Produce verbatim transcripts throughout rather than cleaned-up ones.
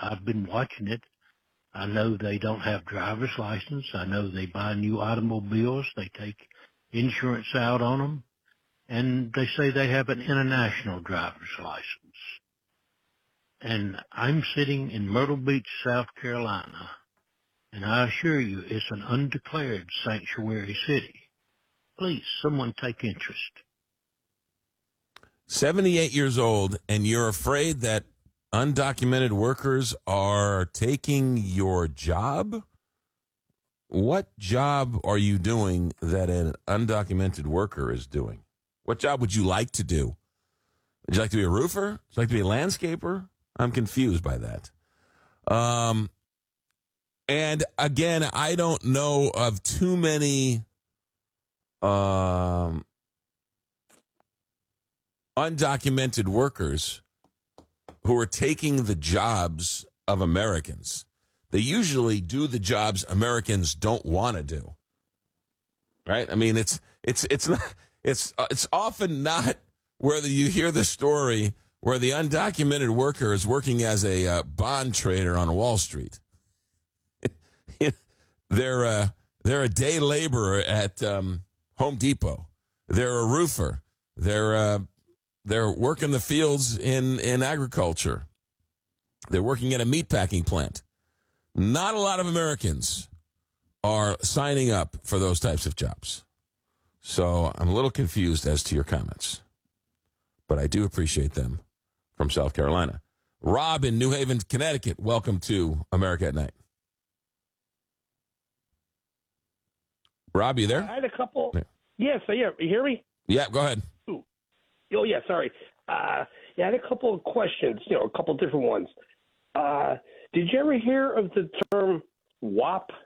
I've been watching it. I know they don't have driver's license. I know they buy new automobiles. They take insurance out on them. And they say they have an international driver's license. And I'm sitting in Myrtle Beach, South Carolina, and I assure you it's an undeclared sanctuary city. Please, someone take interest. seventy-eight years old, and you're afraid that undocumented workers are taking your job? What job are you doing that an undocumented worker is doing? What job would you like to do? Would you like to be a roofer? Would you like to be a landscaper? I'm confused by that. Um, and again, I don't know of too many um, undocumented workers who are taking the jobs of Americans. They usually do the jobs Americans don't want to do. Right? I mean, it's it's it's not it's uh, it's often not whether you hear the story where the undocumented worker is working as a uh, bond trader on Wall Street. they're uh, they're a day laborer at um, Home Depot. They're a roofer. They're uh, they're working the fields in in agriculture. They're working at a meatpacking plant. Not a lot of Americans are signing up for those types of jobs. So I'm a little confused as to your comments, but I do appreciate them from South Carolina. Rob in New Haven, Connecticut, welcome to America at Night. Rob, you there? I had a couple. Yeah. Yes, yeah, you hear me? Yeah, go ahead. Ooh. Oh, yeah, sorry. Uh, yeah, I had a couple of questions, you know, a couple different ones. Uh, did you ever hear of the term W A P?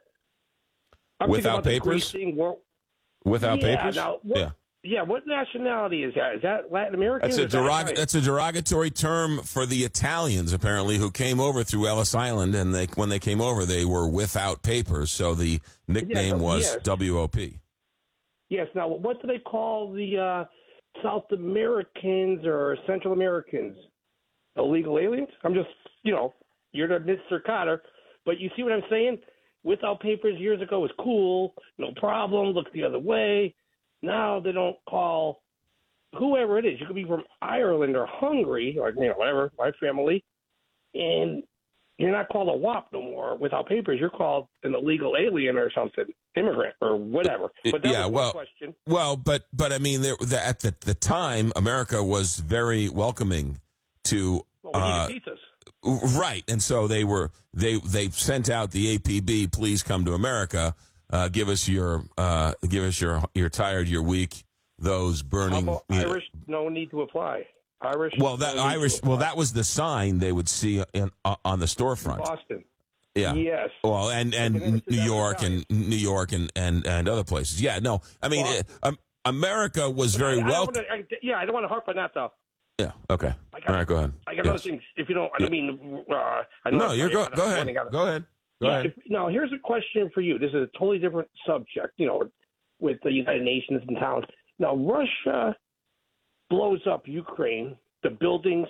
I'm Without papers? War- Without yeah, papers? Now, what, yeah. Yeah, what nationality is that? Is that Latin American? That's a, derog- that that's a derogatory term for the Italians, apparently, who came over through Ellis Island, and they when they came over, they were without papers, so the nickname yeah, was yes. W O P. Yes. Now, what do they call the uh, South Americans or Central Americans? Illegal aliens? I'm just, you know, you're the Mister Cotter, but you see what I'm saying? Without papers years ago was cool, no problem, look the other way. Now they don't call whoever it is. You could be from Ireland or Hungary or, you know, whatever, my family, and you're not called a W A P no more without papers. You're called an illegal alien or something, immigrant or whatever. But that yeah, was well, my question. Well, but but I mean, there, the, at the, the time, America was very welcoming to. Well, we uh, need pizzas. Right, and so they were they they sent out the A P B. Please come to America. Uh, give us your uh, give us your you're tired, you're weak. Those burning. How about Irish, no need to apply. Irish. Well, that no Irish. Well, that was the sign they would see in, uh, on the storefront. Boston. Yeah. Yes. Well, and and New York and New York and, and, and other places. Yeah. No, I mean, well, it, um, America was very I, I welcome. wanna, I, yeah, I don't want to harp on that though. Yeah. Okay. Got, All right. Go ahead. I got yes. other things. If you don't, I yeah. don't mean. Uh, I no, you're go. Go ahead. Go ahead. Go yeah, ahead. If, now, here's a question for you. This is a totally different subject. You know, with the United Nations and towns. Now, Russia blows up Ukraine, the buildings,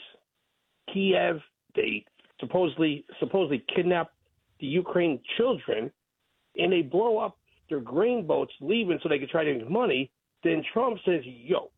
Kiev. They supposedly supposedly kidnap the Ukraine children, and they blow up their grain boats, leaving so they can try to make money. Then Trump says, "Yo,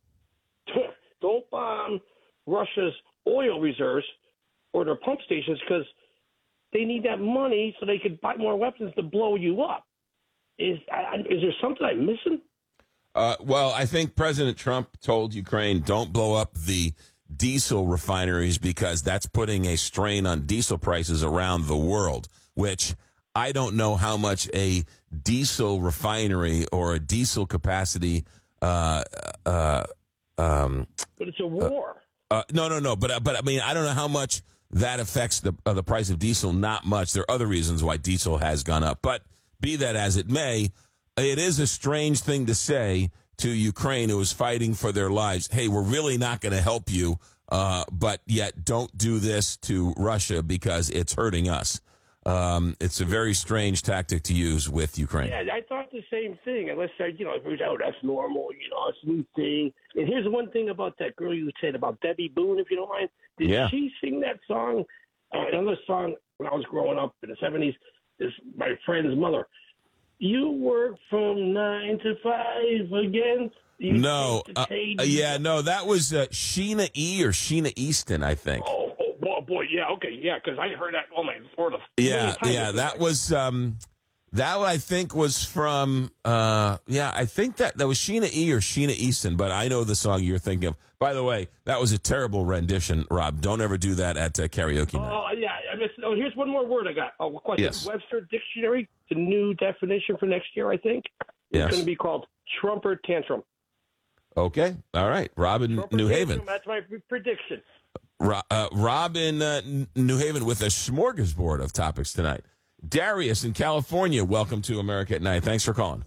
don't bomb Russia's oil reserves or their pump stations because they need that money so they could buy more weapons to blow you up." Is is there something I'm missing? Uh, well, I think President Trump told Ukraine, don't blow up the diesel refineries because that's putting a strain on diesel prices around the world, which I don't know how much a diesel refinery or a diesel capacity. Uh, uh, um, but it's a war. Uh, uh, no, no, no. But, but I mean, I don't know how much that affects the, uh, the price of diesel. Not much. There are other reasons why diesel has gone up. But be that as it may, it is a strange thing to say to Ukraine, who is fighting for their lives. Hey, we're really not going to help you, uh, but yet don't do this to Russia because it's hurting us. Um, it's a very strange tactic to use with Ukraine. Yeah, I thought the same thing. Unless I, you know, if it was, oh, that's normal, you know, it's a new thing. And here's the one thing about that girl you said about Debbie Boone, if you don't mind. Did yeah. she sing that song, uh, another song, when I was growing up in the seventies. This my friend's mother. You work from nine to five again. You No, take the uh, page- uh, yeah, no, that was uh, Sheena E. or Sheena Easton, I think. Oh, oh boy, boy, yeah, okay, yeah, because I heard that. Oh my lord, a Yeah, million times. yeah, that was um, that I think was from uh, yeah, I think that that was Sheena E. or Sheena Easton, but I know the song you're thinking of. By the way, that was a terrible rendition, Rob. Don't ever do that at uh, karaoke night. Oh yeah, I missed, oh here's one more word I got. Oh, question. Yes. Webster Dictionary, the new definition for next year, I think, is Yes. going to be called Trumper Tantrum. Okay, all right, Rob in Trumper New Tantrum, Haven. that's my prediction. Ro- uh, Rob in uh, N- New Haven with a smorgasbord of topics tonight. Darius in California, welcome to America at Night. Thanks for calling.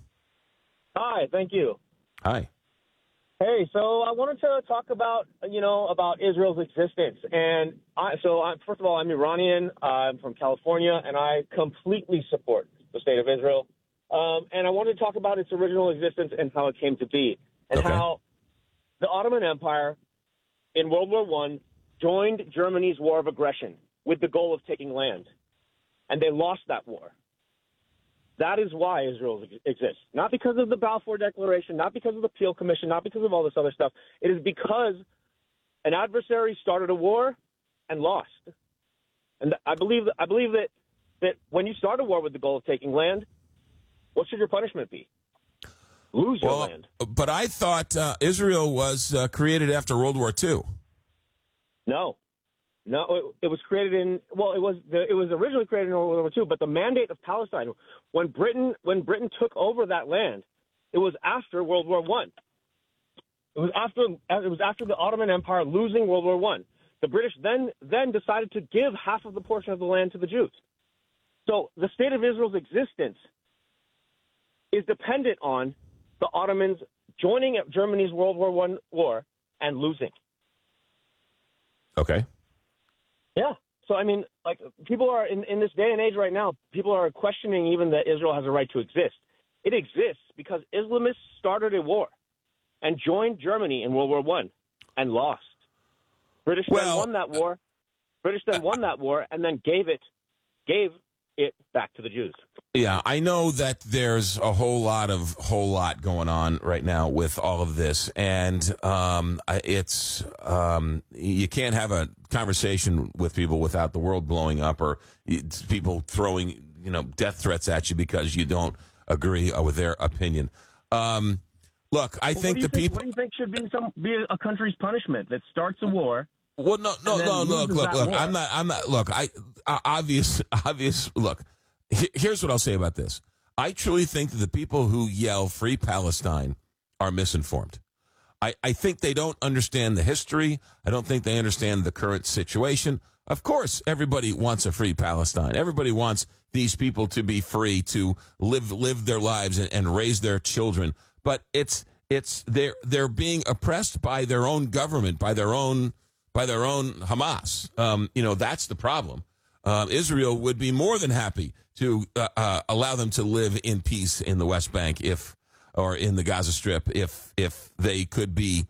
Hi, thank you. Hi. Hey, so I wanted to talk about, you know, about Israel's existence. And I, so, I, first of all, I'm Iranian. I'm from California, and I completely support the state of Israel. Um, and I wanted to talk about its original existence and how it came to be, and Okay. how the Ottoman Empire in World War One joined Germany's war of aggression with the goal of taking land. And they lost that war. That is why Israel ex- exists. Not because of the Balfour Declaration, not because of the Peel Commission, not because of all this other stuff. It is because an adversary started a war and lost. And I believe that, I believe that, that when you start a war with the goal of taking land, what should your punishment be? Lose your Well, land. but I thought uh, Israel was uh, created after World War Two. No. No, it, it was created in well, it was the, it was originally created in World War Two, but the mandate of Palestine, when Britain when Britain took over that land, it was after World War One. It was after it was after the Ottoman Empire losing World War One. The British then then decided to give half of the portion of the land to the Jews. So the state of Israel's existence is dependent on the Ottomans joining Germany's World War One war and losing. Okay. Yeah. So, I mean, like, people are, in, in this day and age right now, people are questioning even that Israel has a right to exist. It exists because Islamists started a war and joined Germany in World War One and lost. British Well, then won that war. British then won that war and then gave it, gave it back to the Jews. Yeah, I know that there's a whole lot of whole lot going on right now with all of this, and um, I- it's um, you can't have a conversation with people without the world blowing up or it's people throwing you know death threats at you because you don't agree with their opinion. Um, look, I Well, think what do you the people. What do you think should be some be a country's punishment that starts a war? Well, no, no, and then no, look, loses look, that look. war? I'm not, I'm not. Look, I uh, obvious, obvious. Look, he- here's what I'll say about this. I truly think that the people who yell "Free Palestine" are misinformed. I, I think they don't understand the history. I don't think they understand the current situation. Of course, everybody wants a free Palestine. Everybody wants these people to be free to live live their lives and, and raise their children. But it's it's they're they're being oppressed by their own government, by their own by their own Hamas. Um, you know, that's the problem. Uh, Israel would be more than happy to uh, uh, allow them to live in peace in the West Bank if, or in the Gaza Strip, if if they could be,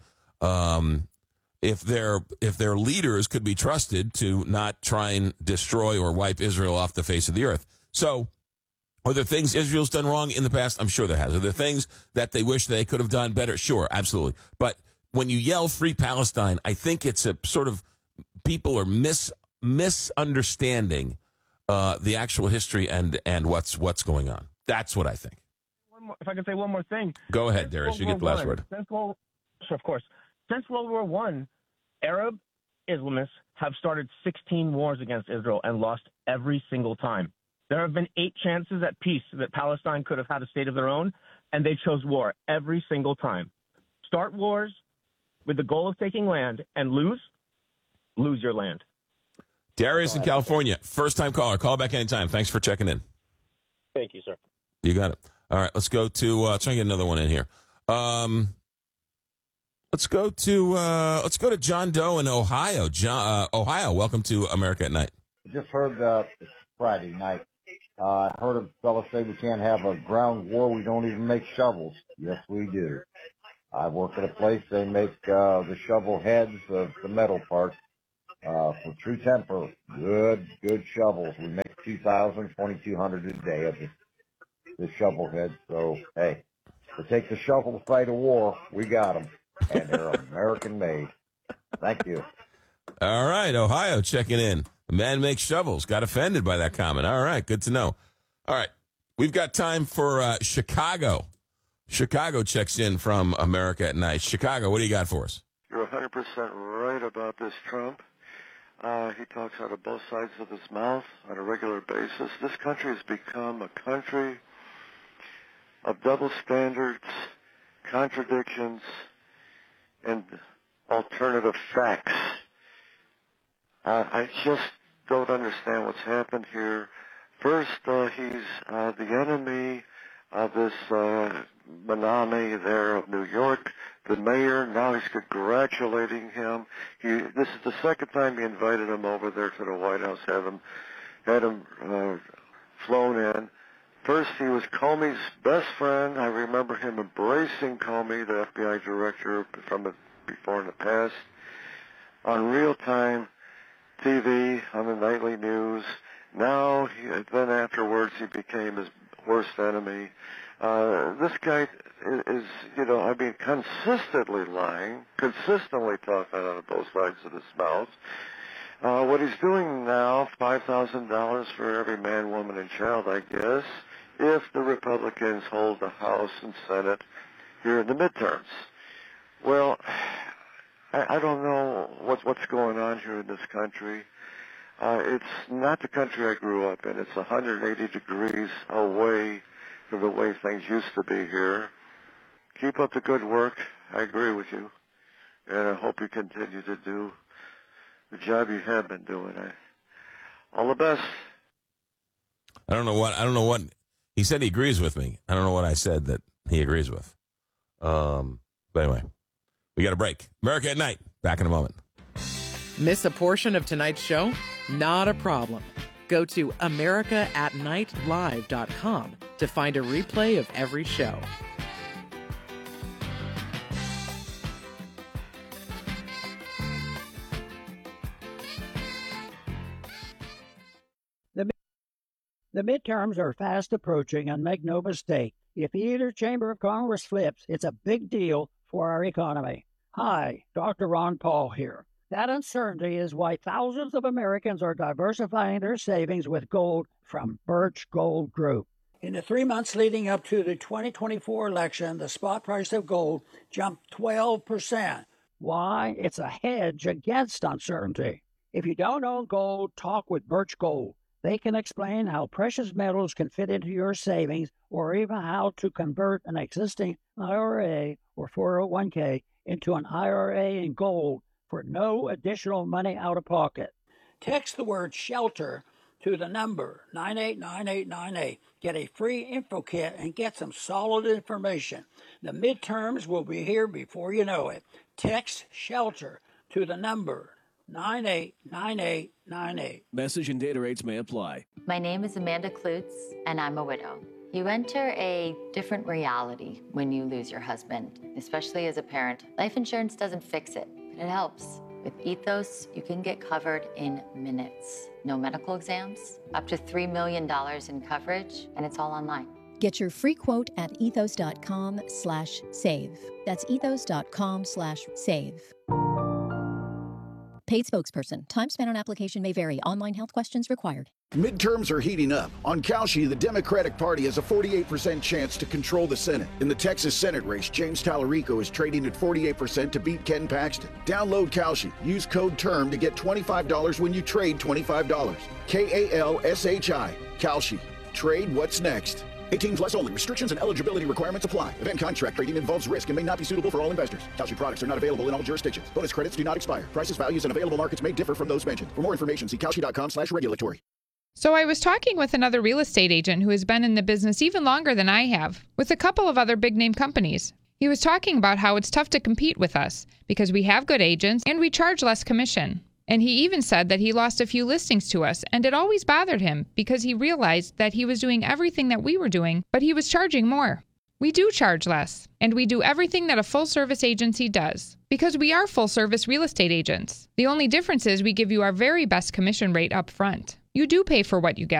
um, if their if their leaders could be trusted to not try and destroy or wipe Israel off the face of the earth. So, are there things Israel's done wrong in the past? I'm sure there has. Are there things that they wish they could have done better? Sure, absolutely. But when you yell "Free Palestine," I think it's a sort of people are mis misunderstanding uh, the actual history and and what's what's going on. That's what I think. One more, if I could say one more thing. Go ahead, Since Darius. You World get the War last One, word. Since World, sure, of course. Since World War One, Arab Islamists have started sixteen wars against Israel and lost every single time. There have been eight chances at peace that Palestine could have had a state of their own, and they chose war every single time. Start wars with the goal of taking land and lose, lose your land. Darius in California, first time caller. Call back anytime. Thanks for checking in. Thank you, sir. You got it. All right, let's go to uh, try and get another one in here. Um, let's go to uh, let's go to John Doe in Ohio. John, uh, Ohio, welcome to America at Night. Just heard uh, it's Friday night. Uh, I heard a fellow say we can't have a ground war. We don't even make shovels. Yes, we do. I work at a place. They make uh, the shovel heads of the metal parts. Uh, for True Temper, good, good shovels. We make two thousand, twenty-two hundred a day of the, the shovel heads. So, hey, to take the shovel to fight a war, we got them. And they're American made. Thank you. All right, Ohio checking in. A man makes shovels. Got offended by that comment. All right, good to know. All right, we've got time for uh, Chicago. Chicago checks in from America at Night. Chicago, what do you got for us? You're one hundred percent right about this Trump. Uh, he talks out of both sides of his mouth on a regular basis. This country has become a country of double standards, contradictions, and alternative facts. Uh, I just don't understand what's happened here. First, uh, he's uh, the enemy of this uh, Manami there of New York, the mayor. Now he's congratulating him. He, this is the second time he invited him over there to the White House, had him, had him uh, flown in. First, he was Comey's best friend. I remember him embracing Comey, the F B I director, from the, before in the past, on real-time T V, on the nightly news. Now, he, then afterwards, he became his worst enemy. Uh, this guy is, is, you know, I mean, consistently lying, consistently talking out of both sides of his mouth. Uh, what he's doing now, five thousand dollars for every man, woman, and child, I guess, if the Republicans hold the House and Senate here in the midterms. Well, I, I don't know what, what's going on here in this country. Uh, it's not the country I grew up in. It's one hundred eighty degrees away from the way things used to be here. Keep up the good work. I agree with you. And I hope you continue to do the job you have been doing. I, all the best. I don't know what, I don't know what, he said he agrees with me. I don't know what I said that he agrees with. Um, but anyway, we got a break. America at Night. Back in a moment. Miss a portion of tonight's show? Not a problem. Go to america at night live dot com to find a replay of every show. The, the midterms are fast approaching, and make no mistake, if either chamber of Congress flips, it's a big deal for our economy. Hi, Doctor Ron Paul here. That uncertainty is why thousands of Americans are diversifying their savings with gold from Birch Gold Group. In the three months leading up to the twenty twenty-four election, the spot price of gold jumped twelve percent. Why? It's a hedge against uncertainty. If you don't own gold, talk with Birch Gold. They can explain how precious metals can fit into your savings, or even how to convert an existing I R A or four oh one k into an I R A in gold for no additional money out of pocket. Text the word SHELTER to the number nine eight nine eight nine eight. Get a free info kit and get some solid information. The midterms will be here before you know it. Text SHELTER to the number nine eight nine eight nine eight. Message and data rates may apply. My name is Amanda Klutz, and I'm a widow. You enter a different reality when you lose your husband, especially as a parent. Life insurance doesn't fix it, but it helps. With Ethos, you can get covered in minutes. No medical exams, up to three million dollars in coverage, and it's all online. Get your free quote at ethos.com slash save. That's ethos.com slash save. Paid spokesperson. Time spent on application may vary. Online health questions required. Midterms are heating up. On Kalshi, the Democratic Party has a forty-eight percent chance to control the Senate. In the Texas Senate race, James Tallarico is trading at forty-eight percent to beat Ken Paxton. Download Kalshi. Use code TERM to get twenty-five dollars when you trade twenty-five dollars. K A L S H I. Kalshi. Trade what's next. eighteen plus only. Restrictions and eligibility requirements apply. Event contract trading involves risk and may not be suitable for all investors. Kalshi products are not available in all jurisdictions. Bonus credits do not expire. Prices, values, and available markets may differ from those mentioned. For more information, see kalshi.com slash regulatory. So I was talking with another real estate agent who has been in the business even longer than I have, with a couple of other big-name companies. He was talking about how it's tough to compete with us because we have good agents and we charge less commission. And he even said that he lost a few listings to us, and it always bothered him because he realized that he was doing everything that we were doing, but he was charging more. We do charge less, and we do everything that a full-service agency does, because we are full-service real estate agents. The only difference is we give you our very best commission rate up front. You do pay for what you get.